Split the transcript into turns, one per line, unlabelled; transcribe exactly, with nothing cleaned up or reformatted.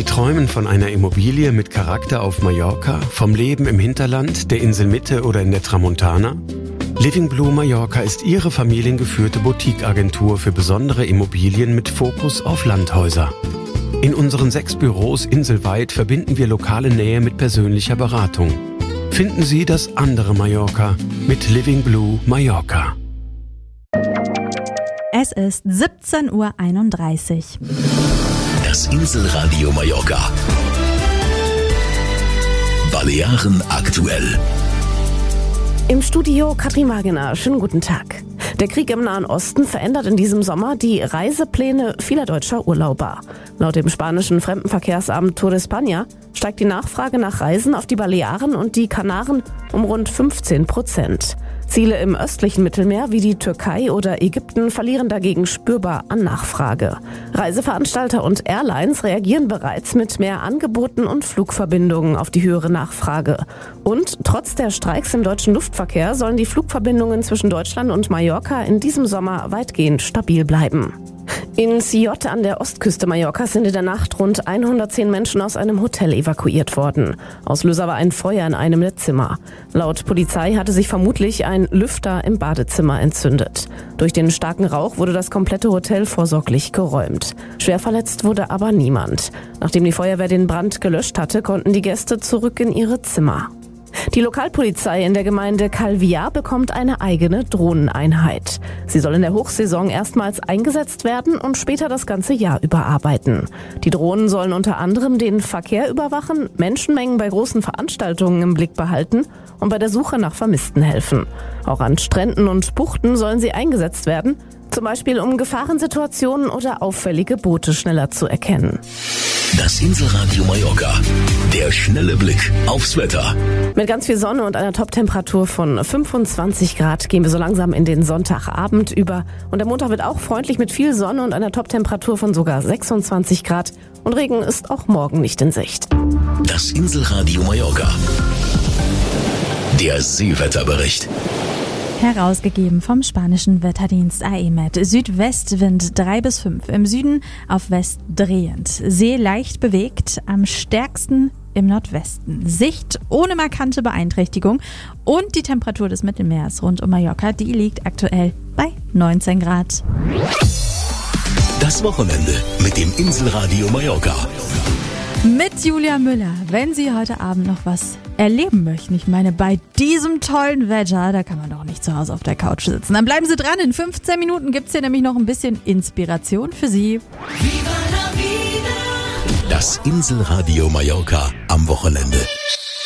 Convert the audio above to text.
Sie träumen von einer Immobilie mit Charakter auf Mallorca, vom Leben im Hinterland, der Inselmitte oder in der Tramontana? Living Blue Mallorca ist Ihre familiengeführte Boutique-Agentur für besondere Immobilien mit Fokus auf Landhäuser. In unseren sechs Büros inselweit verbinden wir lokale Nähe mit persönlicher Beratung. Finden Sie das andere Mallorca mit Living Blue Mallorca.
Es ist siebzehn Uhr einunddreißig.
Das Inselradio Mallorca. Balearen aktuell.
Im Studio Katrin Wagener. Schönen guten Tag. Der Krieg im Nahen Osten verändert in diesem Sommer die Reisepläne vieler deutscher Urlauber. Laut dem spanischen Fremdenverkehrsamt Tour de España steigt die Nachfrage nach Reisen auf die Balearen und die Kanaren um rund fünfzehn Prozent. Ziele im östlichen Mittelmeer wie die Türkei oder Ägypten verlieren dagegen spürbar an Nachfrage. Reiseveranstalter und Airlines reagieren bereits mit mehr Angeboten und Flugverbindungen auf die höhere Nachfrage. Und trotz der Streiks im deutschen Luftverkehr sollen die Flugverbindungen zwischen Deutschland und Mallorca in diesem Sommer weitgehend stabil bleiben. In Sillot an der Ostküste Mallorcas sind in der Nacht rund hundertzehn Menschen aus einem Hotel evakuiert worden. Auslöser war ein Feuer in einem der Zimmer. Laut Polizei hatte sich vermutlich ein Lüfter im Badezimmer entzündet. Durch den starken Rauch wurde das komplette Hotel vorsorglich geräumt. Schwer verletzt wurde aber niemand. Nachdem die Feuerwehr den Brand gelöscht hatte, konnten die Gäste zurück in ihre Zimmer. Die Lokalpolizei in der Gemeinde Calvià bekommt eine eigene Drohneneinheit. Sie soll in der Hochsaison erstmals eingesetzt werden und später das ganze Jahr überarbeiten. Die Drohnen sollen unter anderem den Verkehr überwachen, Menschenmengen bei großen Veranstaltungen im Blick behalten und bei der Suche nach Vermissten helfen. Auch an Stränden und Buchten sollen sie eingesetzt werden, zum Beispiel um Gefahrensituationen oder auffällige Boote schneller zu erkennen.
Das Inselradio Mallorca. Der schnelle Blick aufs Wetter.
Mit ganz viel Sonne und einer Toptemperatur von fünfundzwanzig Grad gehen wir so langsam in den Sonntagabend über. Und der Montag wird auch freundlich mit viel Sonne und einer Toptemperatur von sogar sechsundzwanzig Grad. Und Regen ist auch morgen nicht in Sicht.
Das Inselradio Mallorca. Der Seewetterbericht.
Herausgegeben vom spanischen Wetterdienst A E M E T. Südwestwind drei bis fünf, im Süden auf West drehend. See leicht bewegt, am stärksten im Nordwesten. Sicht ohne markante Beeinträchtigung und die Temperatur des Mittelmeers rund um Mallorca, die liegt aktuell bei neunzehn Grad.
Das Wochenende mit dem Inselradio Mallorca.
Mit Julia Müller, wenn Sie heute Abend noch was erleben möchten. Ich meine, bei diesem tollen Wetter, da kann man doch nicht zu Hause auf der Couch sitzen. Dann bleiben Sie dran, in fünfzehn Minuten gibt es hier nämlich noch ein bisschen Inspiration für Sie.
Das Inselradio Mallorca am Wochenende.